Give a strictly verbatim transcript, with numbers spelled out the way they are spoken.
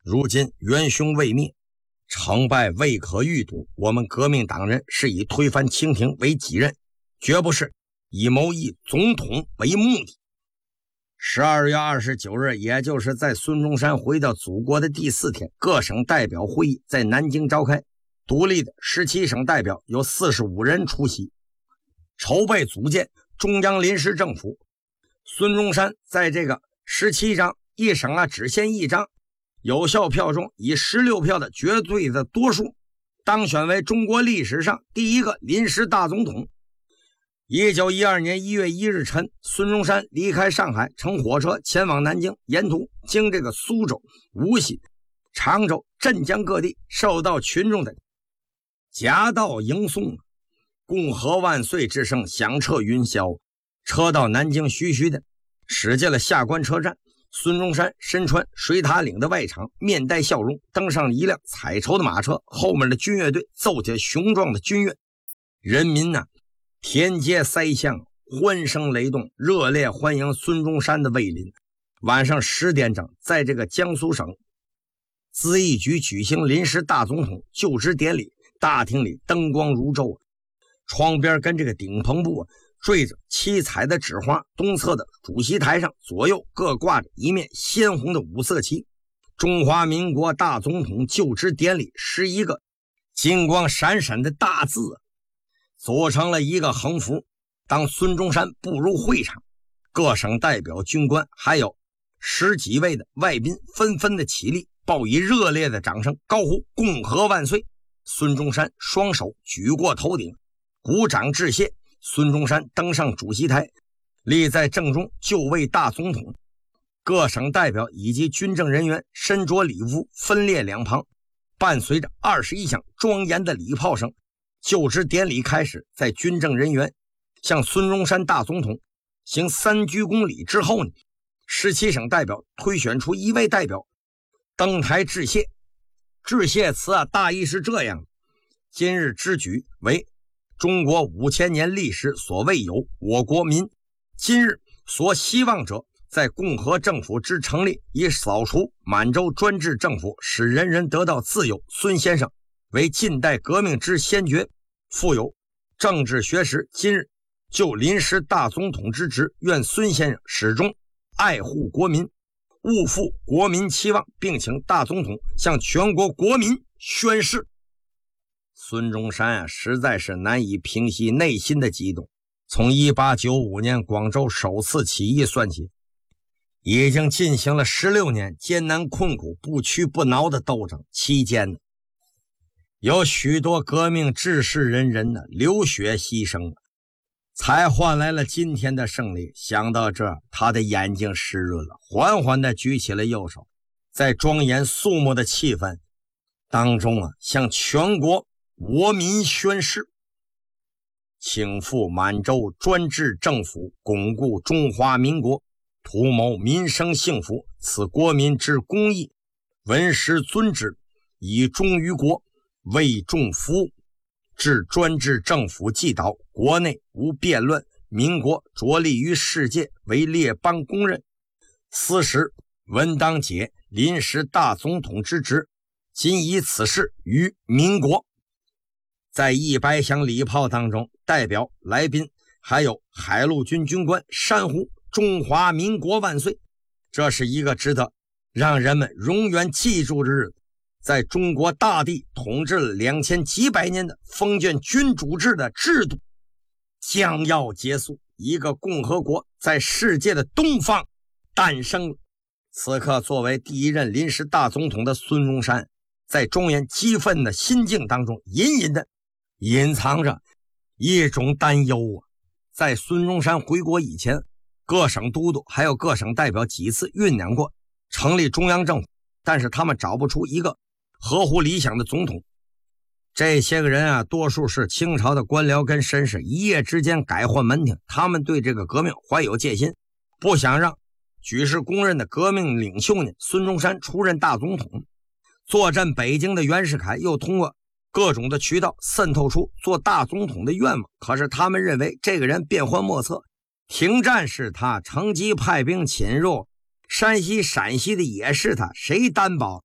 如今元凶未灭，成败未可预睹，我们革命党人是以推翻清廷为己任，绝不是以谋议总统为目的。十二月二十九日，也就是在孙中山回到祖国的第四天，各省代表会议在南京召开，独立的十七省代表有四十五人出席，筹备组建中央临时政府。孙中山在这个十七章，一省啊只限一章，有效票中以十六票的绝对的多数，当选为中国历史上第一个临时大总统。一九一二年一月一日晨，孙中山离开上海，乘火车前往南京，沿途经这个苏州、无锡、常州、镇江各地，受到群众的夹道迎送，共和万岁之声响彻云霄。车到南京徐徐的驶进了下关车站，孙中山身穿水塔领的外裳，面带笑容，登上了一辆彩绸的马车，后面的军乐队奏起雄壮的军乐，人民啊田街塞巷，欢声雷动，热烈欢迎孙中山的莅临。晚上十点整，在这个江苏省咨议局举行临时大总统就职典礼，大厅里灯光如昼，窗边跟这个顶棚部啊缀着七彩的纸花，东侧的主席台上左右各挂着一面鲜红的五色旗，中华民国大总统就职典礼十一个金光闪闪的大字组成了一个横幅。当孙中山步入会场，各省代表、军官还有十几位的外宾纷纷的起立，报以热烈的掌声，高呼共和万岁。孙中山双手举过头顶，鼓掌致谢。孙中山登上主席台，立在正中，就位大总统。各省代表以及军政人员身着礼服，分列两旁，伴随着二十一响庄严的礼炮声，就职典礼开始。在军政人员向孙中山大总统行三鞠躬礼之后呢，十七省代表推选出一位代表登台致谢。致谢词啊，大意是这样：今日之举为中国五千年历史所未有，我国民今日所希望者，在共和政府之成立，以扫除满洲专制政府，使人人得到自由。孙先生为近代革命之先觉，富有政治学识，今日就临时大总统之职，愿孙先生始终爱护国民，勿负国民期望，并请大总统向全国国民宣誓。孙中山啊，实在是难以平息内心的激动。从一八九五年广州首次起义算起，已经进行了十六年艰难困苦、不屈不挠的斗争，期间呢，有许多革命志士仁人呢流血牺牲，才换来了今天的胜利。想到这，他的眼睛湿润了，缓缓地举起了右手，在庄严肃穆的气氛当中啊，向全国国民宣誓：请复满洲专制政府，巩固中华民国，图谋民生幸福，此国民之公义，文师尊之，以忠于国，为众服务，至专制政府既倒，国内无辩论，民国着力于世界，为列邦公认。此时文当解临时大总统之职，今以此事于民国。在一百响礼炮当中，代表来宾还有海陆军军官山呼中华民国万岁。这是一个值得让人们永远记住的日子。在中国大地统治了两千几百年的封建君主制的制度将要结束，一个共和国在世界的东方诞生了。此刻，作为第一任临时大总统的孙中山，在庄严激愤的心境当中，隐隐的隐藏着一种担忧啊。在孙中山回国以前，各省都督还有各省代表几次酝酿过成立中央政府，但是他们找不出一个合乎理想的总统。这些个人啊，多数是清朝的官僚跟绅士，一夜之间改换门庭，他们对这个革命怀有戒心，不想让举世公认的革命领袖呢孙中山出任大总统。坐镇北京的袁世凯又通过各种的渠道渗透出做大总统的愿望，可是他们认为这个人变幻莫测，停战是他，乘机派兵侵入山西陕西的也是他，谁担保